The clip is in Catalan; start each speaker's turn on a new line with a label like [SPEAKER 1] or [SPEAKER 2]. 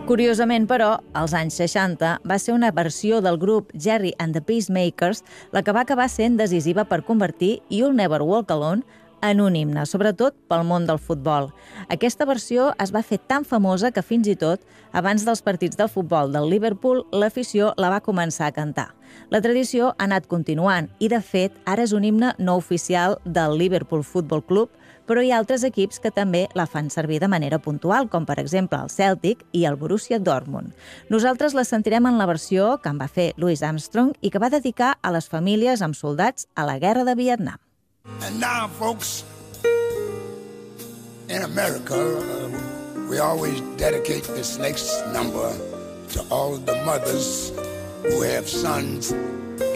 [SPEAKER 1] Curiosament, però, als anys 60 va ser una versió del grup Gerry and the Pacemakers la que va acabar sent decisiva per convertir You'll Never Walk Alone en un himne, sobretot pel món del futbol. Aquesta versió es va fer tan famosa que fins i tot, abans dels partits de futbol del Liverpool, l'afició la va començar a cantar. La tradició ha anat continuant i, de fet, ara és un himne no oficial del Liverpool Football Club, però hi ha altres equips que també la fan servir de manera puntual, com per exemple el Celtic i el Borussia Dortmund. Nosaltres la sentirem en la versió que en va fer Louis Armstrong i que va dedicar a les famílies amb soldats a la Guerra de Vietnam.
[SPEAKER 2] And now, folks, in America, we always dedicate this next number to all the mothers who have sons